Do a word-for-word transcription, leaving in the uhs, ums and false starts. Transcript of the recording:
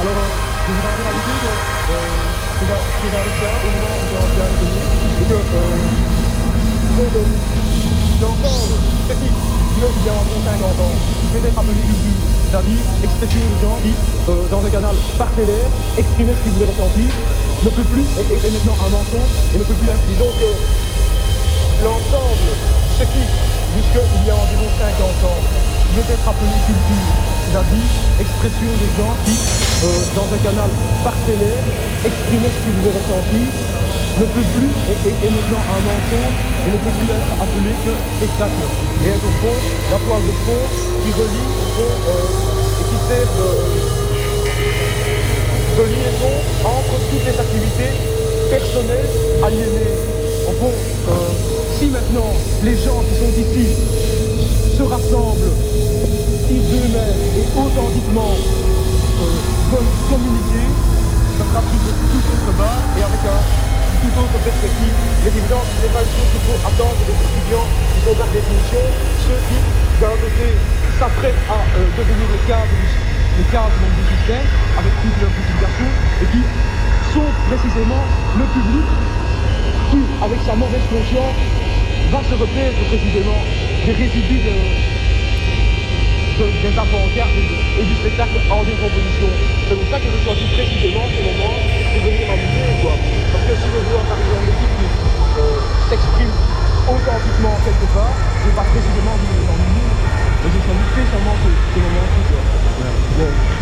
Alors, euh, je vous rappelle l'habitude, euh, c'est dans c'est dans le cas, au moment où on va bien essayer, et que, euh, disons que l'ensemble, ce qui, disons qu'il y a environ cinquante ans, peut être appelé culture, c'est-à-dire expression de gens qui, euh, dans un canal parcellaire, exprimaient ce qu'ils voulaient ressentir, ne peut plus, et, et, et maintenant un mensonge, et ne peut plus être. Disons que l'ensemble, ce qui, jusqu'il y a environ cinquante ans, peut être appelé culture, c'est-à-dire expression des gens qui, euh, dans un canal parcellaire, exprimaient ce qu'ils voulaient ressentir, ne peut plus, et, et, et maintenant un mensonge, et ne peut plus être appelé que spectacle. Et est au fond, la toile de fond qui relie, au fond, euh, et qui sert de, de liaison entre toutes les activités personnelles aliénées. Au fond, euh, si maintenant les gens qui sont ici se rassemblent, ils eux-mêmes et authentiquement euh, veulent communiquer, ça sera tout, tout autre bas et avec un toute autre perspective. Mais évidemment, ce n'est pas une chose qu'il faut attendre des étudiants qui sont par définition ceux qui, d'un côté, s'apprêtent à euh, devenir le cadre du, le cadre du système avec toute leur justification et qui sont précisément le public qui, avec sa mauvaise conscience, va se replaire précisément des résidus de, de, des avant-gardes et, et du spectacle en décomposition. C'est pour ça que je choisis précisément ce moment de venir m'amuser, quoi. Parce que si je vois par exemple l'équipe qui euh, s'exprime authentiquement quelque part, je vais pas précisément venir m'amuser, mais j'ai choisi spécialement ce, ce moment-ci, quoi. Ouais. Bon.